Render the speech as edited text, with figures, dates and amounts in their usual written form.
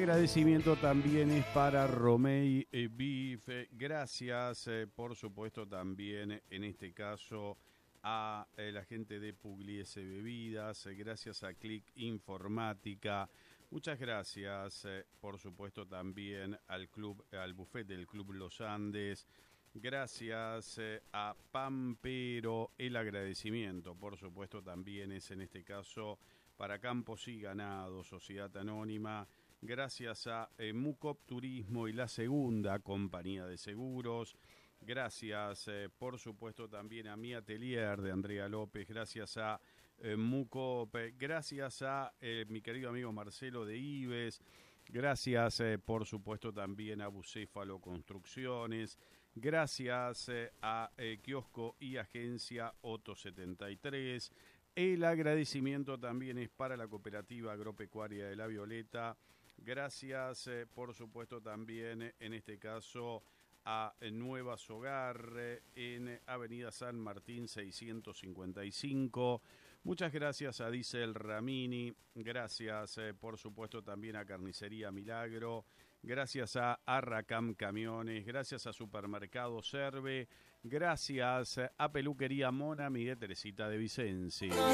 agradecimiento también es para Romey Beef. Gracias, por supuesto, también en este caso a la gente de Pugliese Bebidas. Gracias a Click Informática. Muchas gracias, por supuesto, también al buffet del Club Los Andes. Gracias a Pampero. El agradecimiento, por supuesto, también es en este caso para Campos y Ganado, Sociedad Anónima. Gracias a Mucop Turismo y La Segunda, Compañía de Seguros. Gracias, por supuesto, también a Mi Atelier de Andrea López. Gracias a Mucop. Gracias a mi querido amigo Marcelo de Ives. Gracias, por supuesto, también a Bucéfalo Construcciones. Gracias a Kiosco y Agencia Otto 73. El agradecimiento también es para la Cooperativa Agropecuaria de La Violeta. Gracias, por supuesto, también en este caso a Nuevas Hogar en Avenida San Martín 655. Muchas gracias a Diesel Ramini. Gracias, por supuesto, también a Carnicería Milagro. Gracias a Arracam Camiones. Gracias a Supermercado Serve. Gracias a Peluquería Mona, Miguel Teresita de Vicenzi.